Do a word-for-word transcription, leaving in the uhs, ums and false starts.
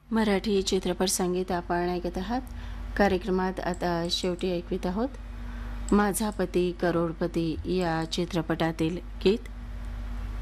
मराठी चित्रपट संगीत आपण ऐकत आहात. कार्यक्रमात आता शेवटी ऐकवीत आहोत माझा पती करोडपती या चित्रपटातील गीत.